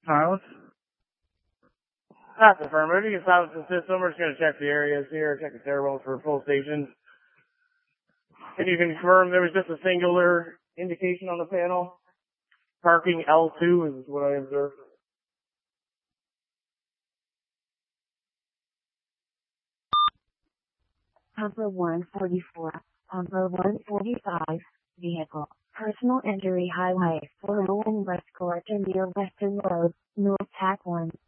Silence. That's affirmative. You can silence the system. We're just going to check the areas here, check the stairwells for full stations. And you can confirm there was just a singular indication on the panel. Parking L2 is what I observed. Pumper 144, Pumper 145, vehicle, personal injury highway, 401 West Court and Western Road, North Tack 1.